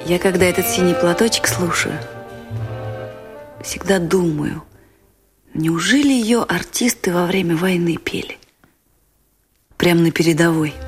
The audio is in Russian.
Я, когда этот синий платочек слушаю, всегда думаю, неужели ее артисты во время войны пели? Прямо на передовой.